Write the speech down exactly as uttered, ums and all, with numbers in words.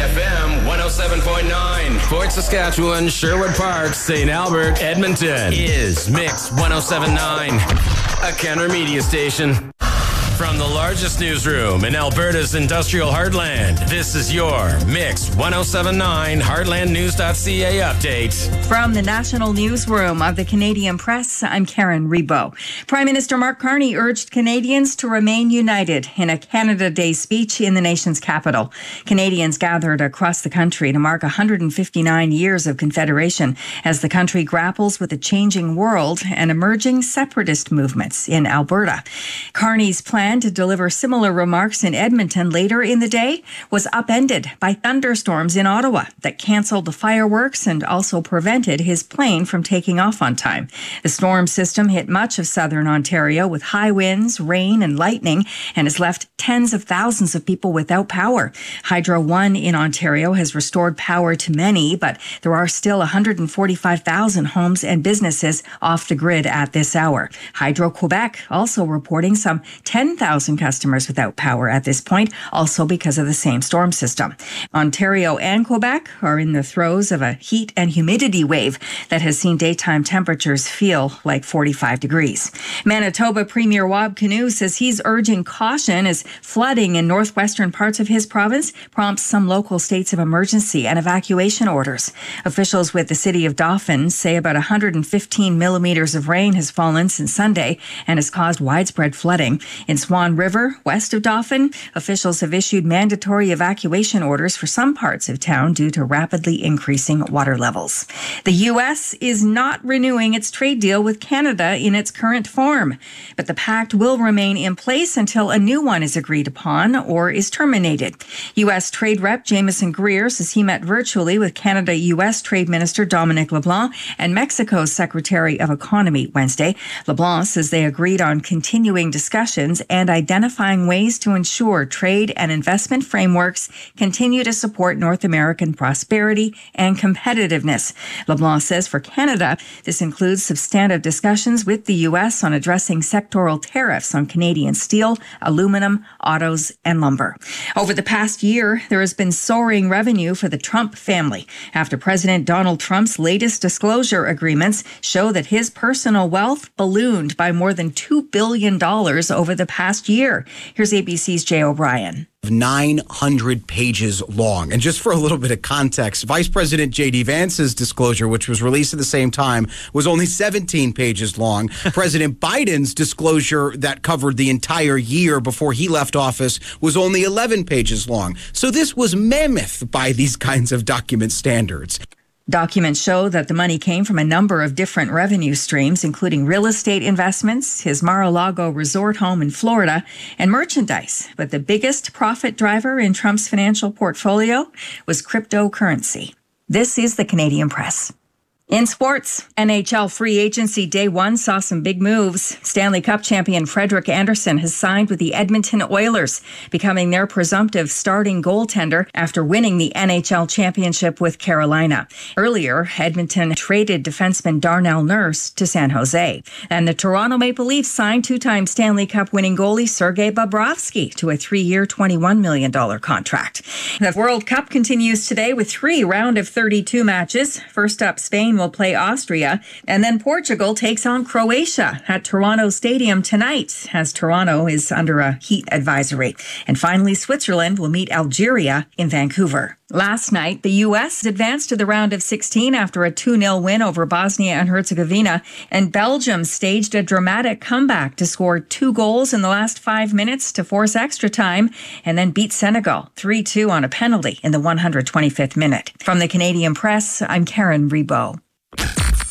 F M one oh seven point nine. Fort Saskatchewan, Sherwood Park, Saint Albert, Edmonton is Mix one oh seven point nine, a Kenner media station. From the largest newsroom in Alberta's industrial heartland, this is your Mix one oh seven point nine Heartland News dot C A update. From the national newsroom of the Canadian Press, I'm Karen Rebo. Prime Minister Mark Carney urged Canadians to remain united in a Canada Day speech in the nation's capital. Canadians gathered across the country to mark one hundred fifty-nine years of Confederation as the country grapples with a changing world and emerging separatist movements in Alberta. Carney's plan to deliver similar remarks in Edmonton later in the day was upended by thunderstorms in Ottawa that canceled the fireworks and also prevented his plane from taking off on time. The storm system hit much of southern Ontario with high winds, rain, and lightning, and has left tens of thousands of people without power. Hydro One in Ontario has restored power to many, but there are still one hundred forty-five thousand homes and businesses off the grid at this hour. Hydro-Quebec also reporting some ten thousand customers without power at this point, also because of the same storm system. Ontario and Quebec are in the throes of a heat and humidity wave that has seen daytime temperatures feel like forty-five degrees. Manitoba Premier Wab Kinew says he's urging caution as flooding in northwestern parts of his province prompts some local states of emergency and evacuation orders. Officials with the city of Dauphin say about one hundred fifteen millimeters of rain has fallen since Sunday and has caused widespread flooding. In Swan River, west of Dauphin, officials have issued mandatory evacuation orders for some parts of town due to rapidly increasing water levels. The U S is not renewing its trade deal with Canada in its current form, but the pact will remain in place until a new one is agreed upon or is terminated. U S Trade Rep Jameson Greer says he met virtually with Canada-U S Trade Minister Dominic LeBlanc and Mexico's Secretary of Economy Wednesday. LeBlanc says they agreed on continuing discussions and identifying ways to ensure trade and investment frameworks continue to support North American prosperity and competitiveness. LeBlanc says for Canada, this includes substantive discussions with the U S on addressing sectoral tariffs on Canadian steel, aluminum, autos, and lumber. Over the past year, there has been soaring revenue for the Trump family after President Donald Trump's latest disclosure agreements show that his personal wealth ballooned by more than two billion dollars over the past year. Here's A B C's Jay O'Brien. nine hundred pages long. And just for a little bit of context, Vice President J D Vance's disclosure, which was released at the same time, was only seventeen pages long. President Biden's disclosure that covered the entire year before he left office was only eleven pages long. So this was mammoth by these kinds of document standards. Documents show that the money came from a number of different revenue streams, including real estate investments, his Mar-a-Lago resort home in Florida, and merchandise. But the biggest profit driver in Trump's financial portfolio was cryptocurrency. This is the Canadian Press. In sports, N H L free agency day one saw some big moves. Stanley Cup champion Frederik Andersen has signed with the Edmonton Oilers, becoming their presumptive starting goaltender after winning the N H L championship with Carolina. Earlier, Edmonton traded defenseman Darnell Nurse to San Jose. And the Toronto Maple Leafs signed two-time Stanley Cup winning goalie Sergei Bobrovsky to a three-year, twenty-one million dollars contract. The World Cup continues today with three round of thirty-two matches. First up, Spain will play Austria, and then Portugal takes on Croatia at Toronto Stadium tonight, as Toronto is under a heat advisory. And finally, Switzerland will meet Algeria in Vancouver. Last night, the U S advanced to the round of sixteen after a two nil win over Bosnia and Herzegovina, and Belgium staged a dramatic comeback to score two goals in the last five minutes to force extra time, and then beat Senegal three two on a penalty in the one hundred twenty-fifth minute. From the Canadian Press, I'm Karen Rebo.